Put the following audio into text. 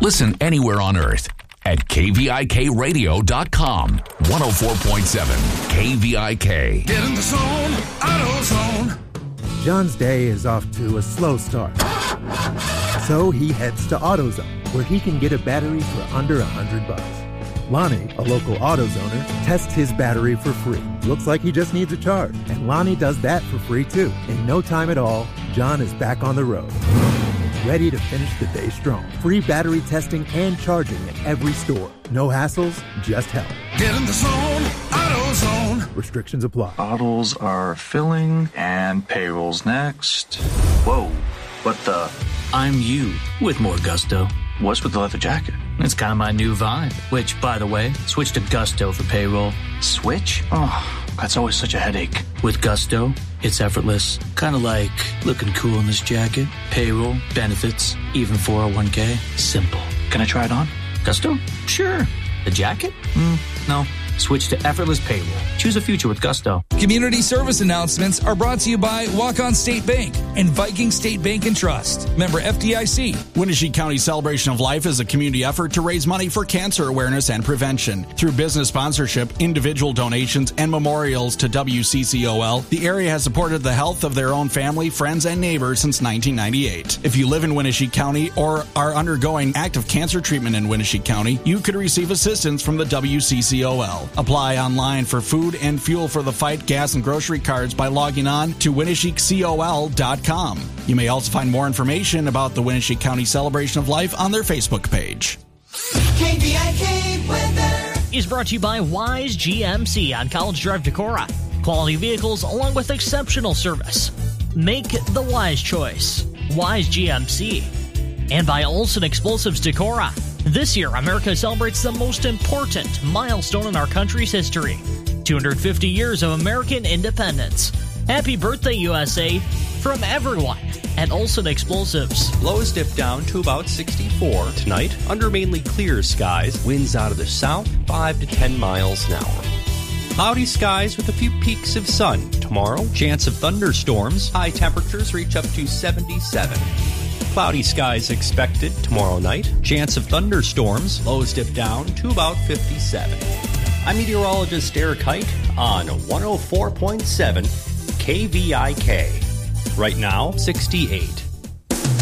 Listen anywhere on earth at KVIKradio.com. 104.7 KVIK. Get in the zone, AutoZone. John's day is off to a slow start. So he heads to AutoZone, where he can get a battery for under $100. Lonnie, a local AutoZoner, tests his battery for free. Looks like he just needs a charge. And Lonnie does that for free too. In no time at all, John is back on the road, ready to finish the day strong. Free battery testing and charging at every store. No hassles, just help. Get in the zone, AutoZone. Restrictions apply. Bottles are filling and payroll's next. Whoa, what the? I'm you with more gusto. What's with the leather jacket? It's kind of my new vibe, which, by the way, switch to Gusto for payroll. Switch? Oh, that's always such a headache. With Gusto, it's effortless. Kind of like looking cool in this jacket. Payroll, benefits, even 401k. Simple. Can I try it on? Gusto? Sure. The jacket? No. Switch to effortless payroll. Choose a future with Gusto. Community service announcements are brought to you by Walk-On State Bank and Viking State Bank and Trust. Member FDIC. Winnebago County Celebration of Life is a community effort to raise money for cancer awareness and prevention. Through business sponsorship, individual donations, and memorials to WCCOL, the area has supported the health of their own family, friends, and neighbors since 1998. If you live in Winnebago County or are undergoing active cancer treatment in Winnebago County, you could receive assistance from the WCCOL. Apply online for food and fuel for the fight, gas, and grocery cards by logging on to WinnebagoCOL.com. You may also find more information about the Winnebago County Celebration of Life on their Facebook page. KVIK weather is brought to you by Wise GMC on College Drive, Decorah. Quality vehicles along with exceptional service. Make the wise choice. Wise GMC. And by Olson Explosives Decorah. This year, America celebrates the most important milestone in our country's history. 250 years of American independence. Happy birthday, USA, from everyone at Olson Explosives. Lows dip down to about 64 tonight under mainly clear skies. Winds out of the south, 5 to 10 miles an hour. Cloudy skies with a few peaks of sun. Tomorrow, chance of thunderstorms. High temperatures reach up to 77. Cloudy skies expected tomorrow night. Chance of thunderstorms. Lows dip down to about 57. I'm meteorologist Eric Hite on 104.7 KVIK. Right now, 68.